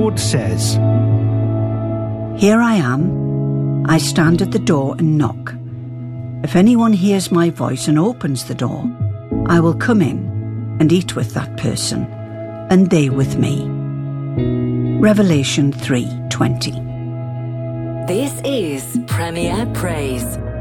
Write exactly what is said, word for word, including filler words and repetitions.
Lord says, "Here I am. I stand at the door and knock. If anyone hears my voice and opens the door, I will come in and eat with that person, and they with me." Revelation three twenty. This is Premier Praise.